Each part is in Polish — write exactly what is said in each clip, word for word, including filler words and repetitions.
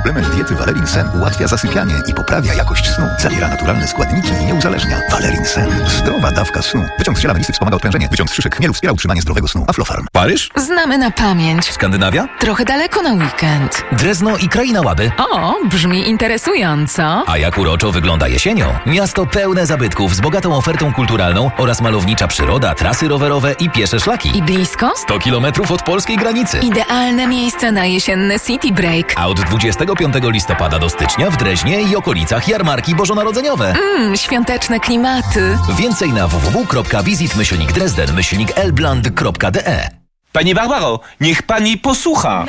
Suplement diety Valerin Sen ułatwia zasypianie i poprawia jakość snu. Zawiera naturalne składniki i nie uzależnia. Valerin Sen. Zdrowa dawka snu. Wyciąg z ziela melisy wspomaga odprężenie. Wyciąg z szyszek chmielu wspiera utrzymanie zdrowego snu. Aflofarm. Paryż? Znamy na pamięć. Skandynawia? Trochę daleko na weekend. Drezno i kraina Łaby. O, brzmi interesująco. A jak uroczo wygląda jesienią? Miasto pełne zabytków z bogatą ofertą kulturalną oraz malownicza przyroda, trasy rowerowe i piesze szlaki. I blisko? sto kilometrów od polskiej granicy. Idealne miejsce na jesienny city break. A od dwudziestego piątego listopada do stycznia w Dreźnie i okolicach jarmarki bożonarodzeniowe. Mmm, świąteczne klimaty. Więcej na w w w kropka visit myślnik dresden myślnik elbland kropka d e. Pani Barbaro, niech pani posłucha.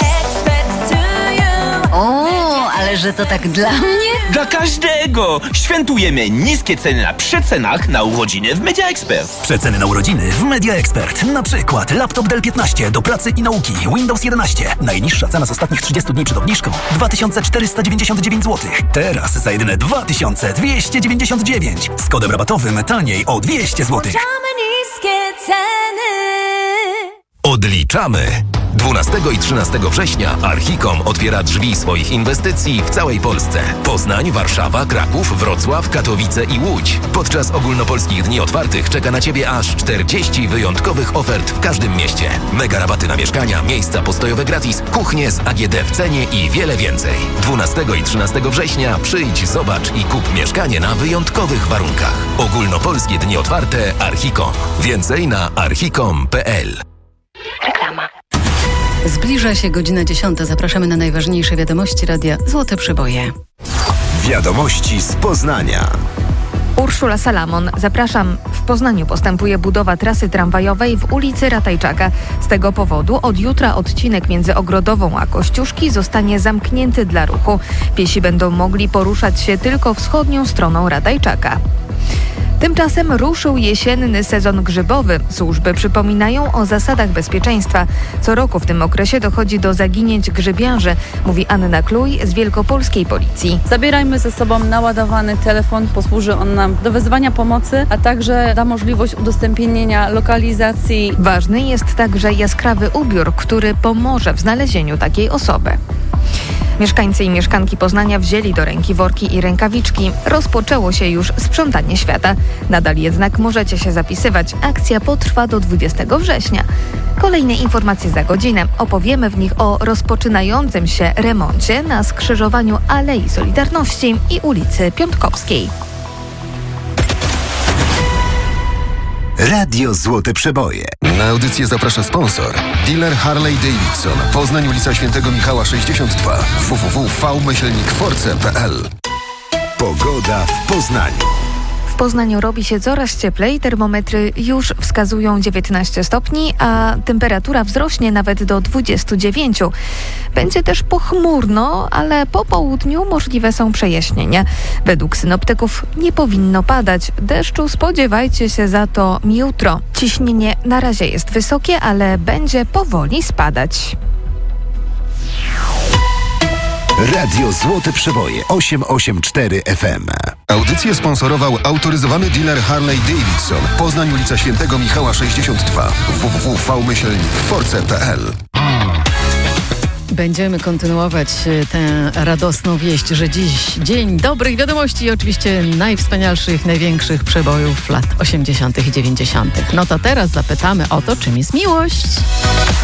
O, ale że to tak dla mnie? Dla każdego! Świętujemy niskie ceny na przecenach na urodziny w Media Expert. Przeceny na urodziny w Media Expert. Na przykład laptop Dell piętnaście do pracy i nauki, Windows jedenaście. Najniższa cena z ostatnich trzydziestu dni przed obniżką dwa tysiące czterysta dziewięćdziesiąt dziewięć złotych. Teraz za jedyne dwa tysiące dwieście dziewięćdziesiąt dziewięć. Z kodem rabatowym taniej o dwieście złotych. niskie ceny. Odliczamy! dwunastego i trzynastego września Archicom otwiera drzwi swoich inwestycji w całej Polsce. Poznań, Warszawa, Kraków, Wrocław, Katowice i Łódź. Podczas ogólnopolskich dni otwartych czeka na Ciebie aż czterdzieści wyjątkowych ofert w każdym mieście. Mega rabaty na mieszkania, miejsca postojowe gratis, kuchnie z A G D w cenie i wiele więcej. dwunastego i trzynastego września przyjdź, zobacz i kup mieszkanie na wyjątkowych warunkach. Ogólnopolskie dni otwarte Archicom. Więcej na archicom kropka p l. Reklama. Zbliża się godzina dziesiąta. Zapraszamy na najważniejsze wiadomości radia Złote Przeboje. Wiadomości z Poznania. Urszula Salamon. Zapraszam. W Poznaniu postępuje budowa trasy tramwajowej w ulicy Ratajczaka. Z tego powodu od jutra odcinek między Ogrodową a Kościuszki zostanie zamknięty dla ruchu. Piesi będą mogli poruszać się tylko wschodnią stroną Ratajczaka. Tymczasem ruszył jesienny sezon grzybowy. Służby przypominają o zasadach bezpieczeństwa. Co roku w tym okresie dochodzi do zaginięć grzybiarzy, mówi Anna Kluj z Wielkopolskiej Policji. Zabierajmy ze sobą naładowany telefon, posłuży on nam do wezwania pomocy, a także da możliwość udostępnienia lokalizacji. Ważny jest także jaskrawy ubiór, który pomoże w znalezieniu takiej osoby. Mieszkańcy i mieszkanki Poznania wzięli do ręki worki i rękawiczki. Rozpoczęło się już sprzątanie świata. Nadal jednak możecie się zapisywać. Akcja potrwa do dwudziestego września. Kolejne informacje za godzinę. Opowiemy w nich o rozpoczynającym się remoncie na skrzyżowaniu Alei Solidarności i ulicy Piątkowskiej. Radio Złote Przeboje. Na audycję zaprasza sponsor. Dealer Harley Davidson. Poznań, ulica Świętego Michała sześćdziesiąt dwa. w w w kropka v myślnik force kropka p l. Pogoda w Poznaniu. W Poznaniu robi się coraz cieplej, termometry już wskazują dziewiętnaście stopni, a temperatura wzrośnie nawet do dwudziestu dziewięciu. Będzie też pochmurno, ale po południu możliwe są przejaśnienia. Według synoptyków nie powinno padać. Deszczu spodziewajcie się za to jutro. Ciśnienie na razie jest wysokie, ale będzie powoli spadać. Radio Złote Przeboje osiem osiem cztery F M. Audycję sponsorował autoryzowany dealer Harley Davidson. Poznań, ulica Świętego Michała sześćdziesiąt dwa. w w w kropka v myślnik force kropka p l. Będziemy kontynuować tę radosną wieść, że dziś dzień dobrych wiadomości i oczywiście najwspanialszych, największych przebojów lat osiemdziesiątych i dziewięćdziesiątych. No to teraz zapytamy o to, czym jest miłość.